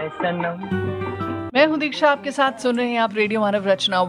है सनम। मैं हूं दीक्षा, आपके साथ सुन रहे हैं आप रेडियो मानव रचना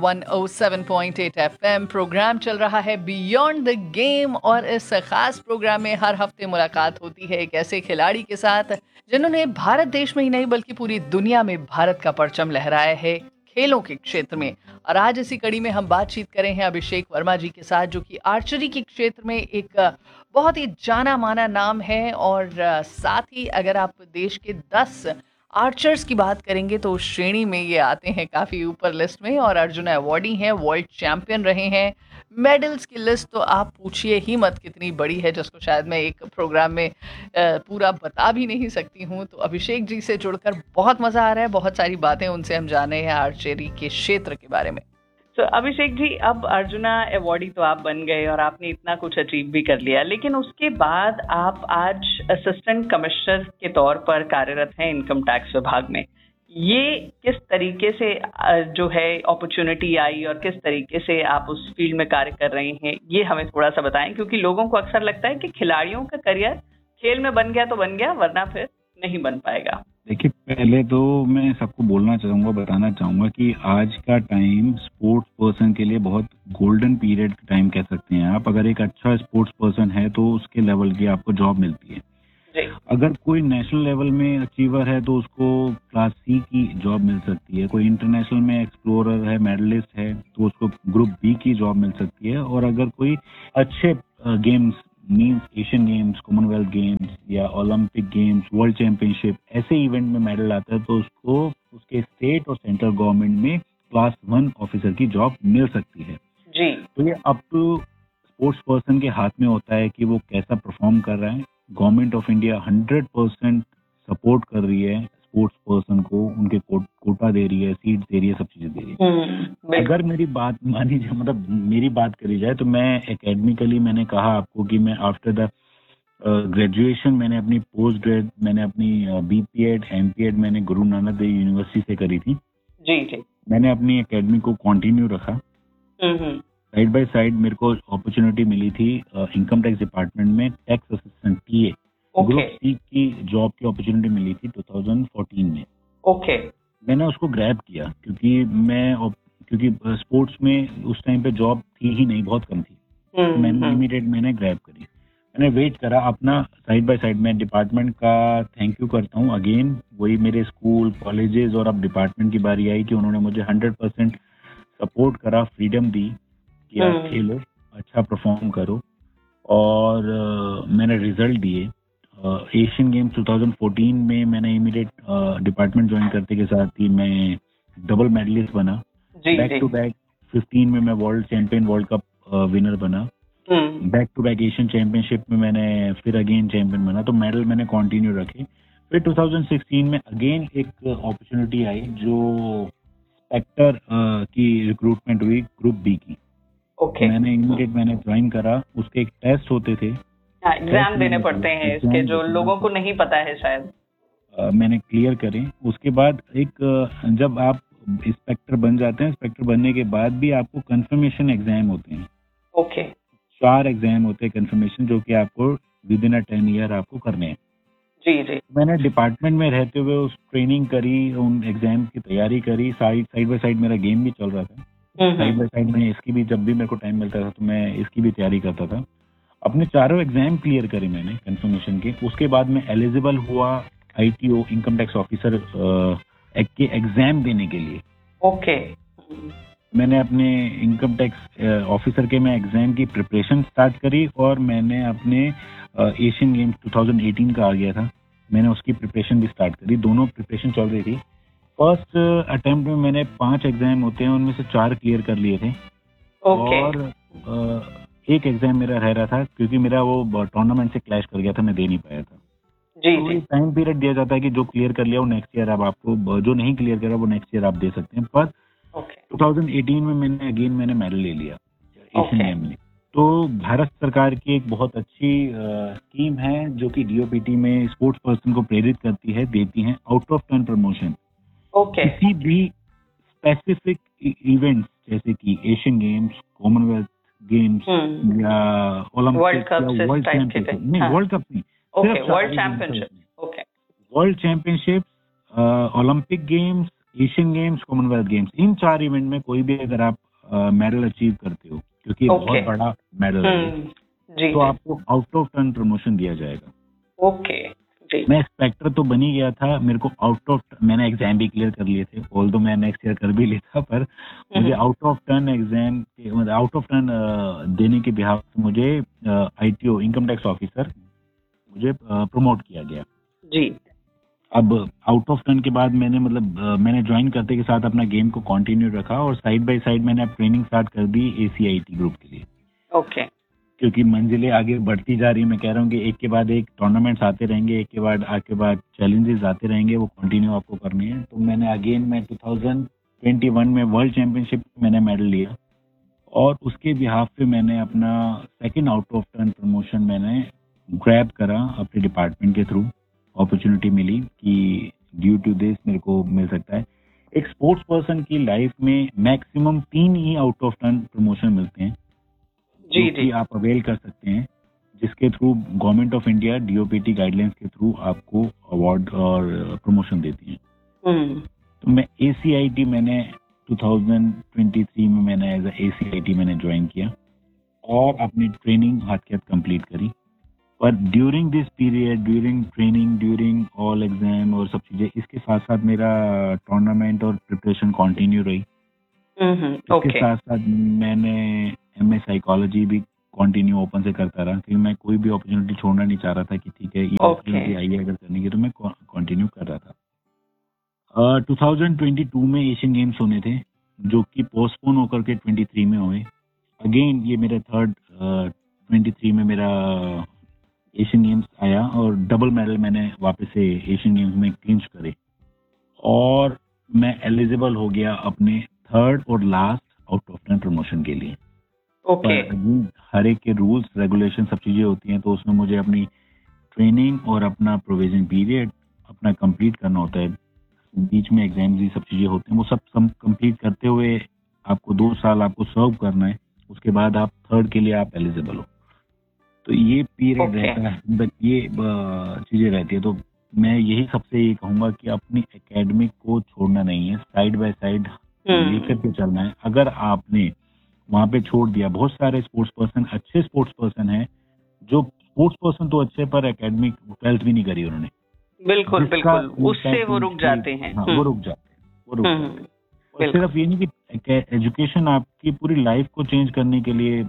107.8 FM। प्रोग्राम चल रहा है बियॉन्ड द गेम और इस खास प्रोग्राम में हर हफ्ते मुलाकात होती है एक ऐसे खिलाड़ी के साथ जिन्होंने भारत देश में ही नहीं बल्कि पूरी दुनिया में भारत का परचम लहराया है खेलों के क्षेत्र में। और आज इसी कड़ी में हम बातचीत करें हैं अभिषेक वर्मा जी के साथ, जो कि आर्चरी के क्षेत्र में एक बहुत ही जाना माना नाम है। और साथ ही अगर आप देश के 10 आर्चर्स की बात करेंगे तो उस श्रेणी में ये आते हैं काफ़ी ऊपर लिस्ट में। और अर्जुन अवार्डी हैं, वर्ल्ड चैंपियन रहे हैं। मेडल्स की लिस्ट तो आप पूछिए ही मत कितनी बड़ी है, जिसको शायद मैं एक प्रोग्राम में पूरा बता भी नहीं सकती हूँ। तो अभिषेक जी से जुड़कर बहुत मज़ा आ रहा है, बहुत सारी बातें उनसे हम जाने हैं आर्चरी के क्षेत्र के बारे में। तो अभिषेक जी, अब अर्जुना अवार्डी तो आप बन गए और आपने इतना कुछ अचीव भी कर लिया, लेकिन उसके बाद आप आज असिस्टेंट कमिश्नर के तौर पर कार्यरत हैं इनकम टैक्स विभाग में। ये किस तरीके से जो है अपॉर्चुनिटी आई और किस तरीके से आप उस फील्ड में कार्य कर रहे हैं, ये हमें थोड़ा सा बताएं, क्योंकि लोगों को अक्सर लगता है कि खिलाड़ियों का करियर खेल में बन गया तो बन गया, वरना फिर नहीं बन पाएगा। देखिए, पहले तो मैं सबको बोलना चाहूँगा, बताना चाहूँगा कि आज का टाइम स्पोर्ट्स पर्सन के लिए बहुत गोल्डन पीरियड का टाइम कह सकते हैं आप। अगर एक अच्छा स्पोर्ट्स पर्सन है तो उसके लेवल की आपको जॉब मिलती है। अगर कोई नेशनल लेवल में अचीवर है तो उसको क्लास सी की जॉब मिल सकती है। कोई इंटरनेशनल में एक्सप्लोरर है, मेडलिस्ट है, तो उसको ग्रुप बी की जॉब मिल सकती है। और अगर कोई अच्छे games means Asian games, Commonwealth games या ओलंपिक गेम्स, वर्ल्ड चैंपियनशिप ऐसे इवेंट में मेडल आता है तो उसको उसके स्टेट और सेंट्रल गवर्नमेंट में क्लास 1 ऑफिसर की जॉब मिल सकती है जी। तो ये अप टू स्पोर्ट्स पर्सन के हाथ में होता है कि वो कैसा परफॉर्म कर रहा है। गवर्नमेंट ऑफ इंडिया 100% सपोर्ट कर रही है स्पोर्ट्स पर्सन को, उनके कोटा दे रही है, सीट दे रही है, सब चीजें दे रही है। अगर मेरी बात मानी जाए, मतलब मेरी बात करी जाए, तो मैं एकेडमिकली मैंने कहा आपको कि मैं आफ्टर द ग्रेजुएशन मैंने अपनी पोस्ट ग्रेड, मैंने अपनी बीपीएड, एमपीएड मैंने गुरु नानक देव यूनिवर्सिटी से करी थी। जी जी। मैंने अपनी एकेडमी को कंटिन्यू रखा। साइड बाय साइड मेरे को अपॉर्चुनिटी मिली थी इनकम टैक्स डिपार्टमेंट में tax assistant TA group C की जॉब की अपॉर्चुनिटी मिली थी 2014 में। ओके। मैंने उसको ग्रैब किया क्योंकि स्पोर्ट्स में उस टाइम पे जॉब थी ही नहीं, बहुत कम थी। मैंने इमीडिएट मैंने ग्रैब करी। मैंने वेट करा अपना साइड बाय साइड। मैं डिपार्टमेंट का थैंक यू करता हूँ अगेन, वही मेरे स्कूल, कॉलेजेस और अब डिपार्टमेंट की बारी आई कि उन्होंने मुझे 100% सपोर्ट करा, फ्रीडम दी कि आप खेलो, अच्छा परफॉर्म करो। और मैंने रिजल्ट दिए। एशियन गेम्स 2014 में मैंने इमीडिएट डिपार्टमेंट ज्वाइन करते के साथ ही मैं डबल मेडलिस्ट बना। बैक टू बैक 15 में मैं world champion, world cup winner बना। Back to back Asian championship में मैंने फिर अगेन चैंपियन बना। तो मेडल मैंने कंटिन्यू रखे। फिर 2016 में अगेन एक अपॉर्चुनिटी आई जो स्पेक्टर की रिक्रूटमेंट हुई ग्रुप बी की। मैंने इमीडिएट मैंने ज्वाइन करा। उसके एक टेस्ट होते थे, एग्जाम देने पड़ते हैं इसके, जो लोगों को नहीं पता है शायद। मैंने क्लियर करे। उसके बाद जब आप इंस्पेक्टर बन जाते हैं, इंस्पेक्टर बनने के बाद भी आपको कंफर्मेशन एग्जाम होते हैं। ओके। 4 एग्जाम होते हैं कंफर्मेशन, जो कि आपको विद इन 10 ईयर आपको करने हैं। जी जी। मैंने डिपार्टमेंट में रहते हुए उस ट्रेनिंग करी, उन एग्जाम की तैयारी करी। साइड बाय साइड मेरा गेम भी चल रहा था। साइड बाय साइड में इसकी भी, जब भी मेरे को टाइम मिलता था तो मैं इसकी भी तैयारी करता था। अपने 4 एग्जाम क्लियर करे मैंने कंफर्मेशन के। उसके बाद मैं एलिजिबल हुआ आईटीओ इनकम टैक्स ऑफिसर के एग्जाम देने के लिए। ओके। मैंने अपने इनकम टैक्स ऑफिसर के मैं एग्जाम की प्रिपरेशन स्टार्ट करी और मैंने अपने एशियन गेम्स 2018 का आ गया था, मैंने उसकी प्रिपरेशन भी स्टार्ट करी। दोनों प्रिपरेशन चल रही थी। फर्स्ट अटेम्प्ट में मैंने 5 एग्जाम होते हैं, उनमें से 4 क्लियर कर लिए थे। और एक एग्जाम मेरा रह रहा था क्योंकि मेरा वो टूर्नामेंट से क्लैश कर गया था, मैं दे नहीं पाया था। तो टाइम पीरियड दिया जाता है कि जो क्लियर कर लिया वो नेक्स्ट ईयर अब आपको, जो नहीं क्लियर करा वो नेक्स्ट ईयर आप दे सकते हैं। पर 2018 में मैंने मेडल ले लिया एशियन गेम में। तो भारत सरकार की एक बहुत अच्छी स्कीम है जो कि डीओपीटी में स्पोर्ट्स पर्सन को प्रेरित करती है, देती है आउट ऑफ टर्न प्रमोशन। किसी भी स्पेसिफिक इवेंट्स जैसे कि एशियन गेम्स, कॉमनवेल्थ गेम्स या ओलंपिक या वर्ल्ड चैंपियनशिप, नहीं वर्ल्ड कप नहीं, world championship. World championship Olympic games, Asian games, Commonwealth games, इन 4 इवेंट में कोई भी अगर आप मेडल अचीव करते हो, क्योंकि ये बहुत बड़ा मेडल है, तो आपको आउट ऑफ टर्न प्रमोशन दिया जाएगा। ओके जी। मैं इंस्पेक्टर तो बन ही गया था, मेरे को आउट ऑफ, मैंने एग्जाम भी क्लियर कर लिए थे, ऑल्दो मैं नेक्स्ट ईयर कर भी लेता, पर मुझे out of turn exam, out of turn देने के बिहाफ से मुझे ITO इनकम टैक्स ऑफिसर मुझे प्रमोट किया गया जी। अब आउट ऑफ टर्न के बाद मैंने मैंने ज्वाइन करते के साथ अपना गेम को कंटिन्यू रखा और साइड बाय साइड मैंने अब ट्रेनिंग स्टार्ट कर दी ACIT ग्रुप के लिए। ओके। क्योंकि मंजिलें आगे बढ़ती जा रही है, मैं कह रहा हूँ कि एक के बाद एक टूर्नामेंट्स आते रहेंगे, एक के बाद चैलेंजेस आते रहेंगे, वो कंटिन्यू आपको करनी है। तो मैंने मैं 2021 में वर्ल्ड चैंपियनशिप मैंने मेडल लिया और उसके बिहाफ पे मैंने अपना second out of turn promotion मैंने ग्रैब करा अपने डिपार्टमेंट के थ्रू। अपॉर्चुनिटी मिली कि ड्यू टू दिस मेरे को मिल सकता है। एक स्पोर्ट्स पर्सन की लाइफ में maximum 3 he out of turn promotion मिलते हैं जी जी, आप अवेल कर सकते हैं, जिसके through government of India DOPT guidelines के थ्रू आपको अवार्ड और प्रमोशन देती है। तो मैं ACIT मैंने 2023 में मैंने एज ACIT मैंने ज्वाइन किया और अपनी ट्रेनिंग हाथ के हाथ कंप्लीट करी। पर during this period, during training, during all exam और सब चीजें, इसके साथ साथ मेरा टूर्नामेंट और प्रिपरेशन कंटिन्यू रही। इसके साथ साथ मैंने MA साइकोलॉजी भी कंटिन्यू ओपन से करता रहा, क्योंकि मैं कोई भी अपॉर्चुनिटी छोड़ना नहीं चाह रहा था कि ठीक है ये अपॉर्चुनिटी आई है अगर करने की, तो मैं कंटिन्यू कर रहा था। 2022 में एशियन गेम्स होने थे जो कि पोस्टपोन होकर के 23 में हुए। अगेन ये मेरा थर्ड 23 में मेरा एशियन गेम्स आया और डबल मेडल मैंने वापस से एशियन गेम्स में क्लिंच करे और मैं एलिजिबल हो गया अपने थर्ड और last out of turn promotion के लिए। ओके। हर एक के रूल्स रेगुलेशन सब चीजें होती हैं, तो उसमें मुझे अपनी ट्रेनिंग और अपना प्रोविजन पीरियड अपना कंप्लीट करना होता है। बीच में एग्जाम्स ये सब चीजें होती हैं, वो सब कंप्लीट करते हुए आपको 2 साल आपको सर्व करना है, उसके बाद आप थर्ड के लिए आप एलिजिबल हो। तो ये पीरियड रहता है, बट ये चीजें रहती है। तो मैं यही सबसे ये कहूंगा कि अपनी एकेडमिक को छोड़ना नहीं है, साइड बाय साइड लेकर के चलना है। अगर आपने वहां पे छोड़ दिया, बहुत सारे स्पोर्ट्स पर्सन, अच्छे स्पोर्ट्स पर्सन हैं जो स्पोर्ट्स पर्सन तो अच्छे पर एकेडमिक 12th भी नहीं करी उन्होंने। बिल्कुल बिल्कुल, उससे वो रुक जाते हैं। वो रुक जाते हैं। और सिर्फ ये नहीं कि एजुकेशन आपकी पूरी लाइफ को चेंज करने के लिए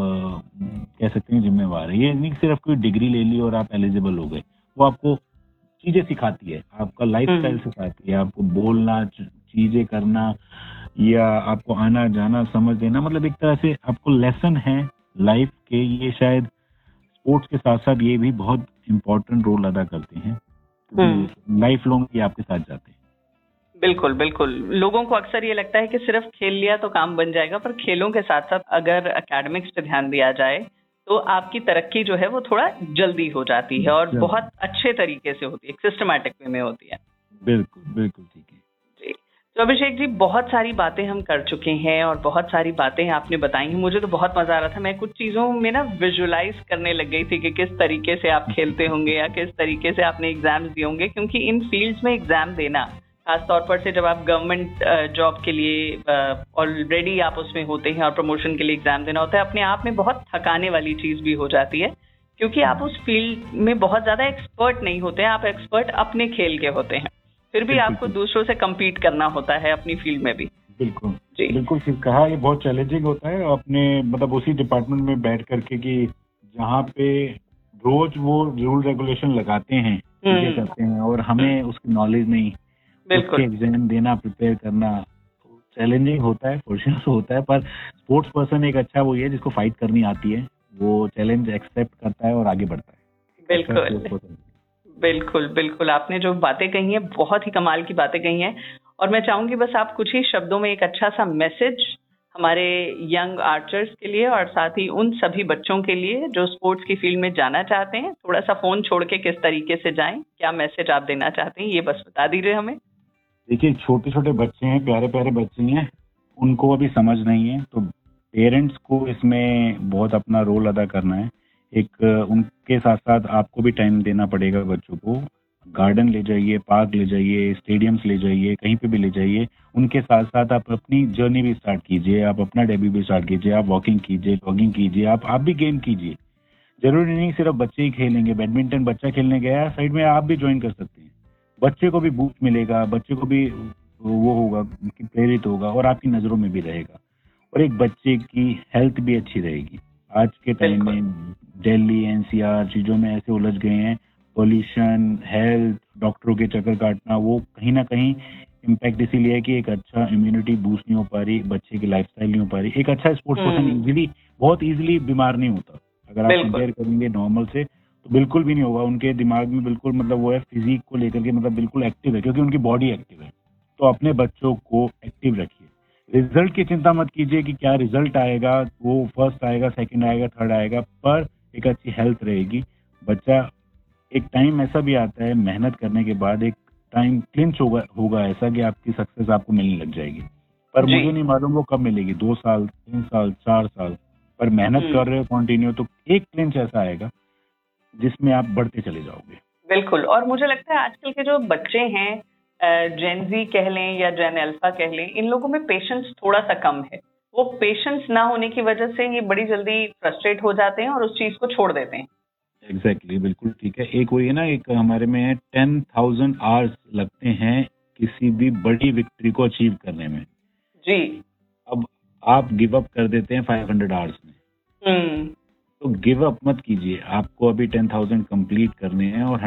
कह सकते हैं जिम्मेवार है। ये नहीं सिर्फ कोई डिग्री ले ली और आप एलिजिबल हो गए, वो आपको चीजें सिखाती है, आपका लाइफ स्टाइल सिखाती है, आपको बोलना, चीजें करना, या आपको आना जाना समझ देना, मतलब एक तरह से आपको लेसन है लाइफ के। ये शायद स्पोर्ट्स के साथ साथ ये भी बहुत इम्पोर्टेंट रोल अदा करते हैं, लाइफ लॉन्ग ये आपके साथ जाते हैं। बिल्कुल बिल्कुल, लोगों को अक्सर ये लगता है कि सिर्फ खेल लिया तो काम बन जाएगा, पर खेलों के साथ साथ अगर एकेडमिक्स पे ध्यान दिया जाए तो आपकी तरक्की जो है वो थोड़ा जल्दी हो जाती है और बहुत अच्छे तरीके से होती है, सिस्टमैटिक वे में होती है। बिल्कुल बिल्कुल ठीक है जी। तो अभिषेक जी, बहुत सारी बातें हम कर चुके हैं और बहुत सारी बातें आपने बताई हैं। मुझे तो बहुत मजा आ रहा था, मैं कुछ चीजों में ना विजुअलाइज करने लग गई थी कि किस तरीके से आप खेलते होंगे या किस तरीके से आपने एग्जाम्स दिए होंगे, क्योंकि इन फील्ड्स में एग्जाम देना, खासतौर पर से जब आप गवर्नमेंट जॉब के लिए ऑलरेडी आप उसमें होते हैं और प्रमोशन के लिए एग्जाम देना होता है, अपने आप में बहुत थकाने वाली चीज भी हो जाती है, क्योंकि आप उस फील्ड में बहुत ज्यादा एक्सपर्ट नहीं होते हैं, आप एक्सपर्ट अपने खेल के होते हैं, फिर भी आपको दूसरों से कम्पीट करना होता है अपनी फील्ड में भी। बिल्कुल जी, बिल्कुल ठीक कहा। ये बहुत चैलेंजिंग होता है अपने मतलब उसी डिपार्टमेंट में बैठ करके कि जहाँ पे रोज वो रूल रेगुलेशन लगाते हैं, चीजें करते हैं और हमें उसकी नॉलेज नहीं, उसके एग्जाम देना, प्रिपेयर करना चैलेंजिंग होता है, फॉर्चुनेट होता है। पर स्पोर्ट्स पर्सन एक अच्छा वो है जिसको फाइट करनी आती है, वो चैलेंज एक्सेप्ट करता है और आगे बढ़ता है। बिल्कुल बिल्कुल बिल्कुल, आपने जो बातें कही हैं बहुत ही कमाल की बातें कही हैं, और मैं चाहूंगी बस आप कुछ ही शब्दों में एक अच्छा सा मैसेज हमारे यंग आर्चर्स के लिए और साथ ही उन सभी बच्चों के लिए जो स्पोर्ट्स की फील्ड में जाना चाहते हैं, थोड़ा सा फोन छोड़ के किस तरीके से जाएं, क्या मैसेज आप देना चाहते हैं, ये बस बता दीजिए हमें। देखिए, छोटे छोटे बच्चे हैं, प्यारे प्यारे बच्चे हैं, उनको अभी समझ नहीं है, तो पेरेंट्स को इसमें बहुत अपना रोल अदा करना है। एक उनके साथ साथ आपको भी टाइम देना पड़ेगा बच्चों को, गार्डन ले जाइए, पार्क ले जाइए, स्टेडियम्स ले जाइए, कहीं पे भी ले जाइए। उनके साथ साथ आप अपनी जर्नी भी स्टार्ट कीजिए, आप अपना डेब्यू भी स्टार्ट कीजिए, आप वॉकिंग कीजिए, जॉगिंग कीजिए, आप भी गेम कीजिए। जरूरी नहीं सिर्फ बच्चे ही खेलेंगे। बैडमिंटन बच्चा खेलने गया है, साइड में आप भी ज्वाइन कर सकते हैं। बच्चे को भी बूस्ट मिलेगा, बच्चे को भी वो होगा कि प्रेरित होगा और आपकी नजरों में भी रहेगा, और एक बच्चे की हेल्थ भी अच्छी रहेगी। आज के टाइम में दिल्ली एनसीआर चीजों में ऐसे उलझ गए हैं, पोल्यूशन, हेल्थ, डॉक्टरों के चक्कर काटना, वो कहीं ना कहीं इम्पैक्ट इसीलिए है कि एक अच्छा इम्यूनिटी बूस्ट नहीं हो पा रही, बच्चे की लाइफस्टाइल नहीं हो पा रही। एक अच्छा स्पोर्ट्स पर्सन बहुत इजीली बीमार नहीं होता। अगर आप कंपेयर करेंगे नॉर्मल से तो बिल्कुल भी नहीं होगा। उनके दिमाग में बिल्कुल मतलब वो है फिजिक को लेकर के, मतलब बिल्कुल एक्टिव है, क्योंकि उनकी बॉडी एक्टिव है। तो अपने बच्चों को एक्टिव रखिए। रिजल्ट की चिंता मत कीजिए कि क्या रिजल्ट आएगा, वो फर्स्ट आएगा, सेकंड आएगा, थर्ड आएगा, पर एक अच्छी हेल्थ रहेगी। बच्चा एक टाइम ऐसा भी आता है, मेहनत करने के बाद एक टाइम क्लिंच होगा ऐसा कि आपकी सक्सेस आपको मिलने लग जाएगी। पर मुझे नहीं मालूम वो कब मिलेगी, 2 साल, 3 साल, 4 साल, पर मेहनत कर रहे हो कंटिन्यू तो एक क्लिंच ऐसा आएगा जिसमें आप बढ़ते चले जाओगे। बिल्कुल। और मुझे लगता है आजकल के जो बच्चे हैं, जेन जी कह लें या जेन अल्फा कह लें, इन लोगों में पेशेंस थोड़ा सा कम है। वो पेशेंस ना होने की वजह से ये बड़ी जल्दी फ्रस्ट्रेट हो जाते हैं और उस चीज को छोड़ देते हैं। एग्जैक्टली, बिल्कुल ठीक है। एक वही है ना, एक हमारे में है 10,000 आवर्स लगते हैं किसी भी बड़ी विक्ट्री को अचीव करने में। जी। अब आप गिव अप कर देते हैं 500 आवर्स में। तो गिव अप मत कीजिए, आपको अभी 10,000 कंप्लीट करने हैं और